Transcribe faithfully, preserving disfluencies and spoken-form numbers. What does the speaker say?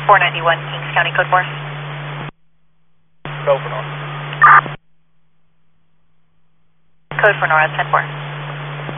four ninety-one, Kings County, code four. Code for Nora. Code for Nora, ten four.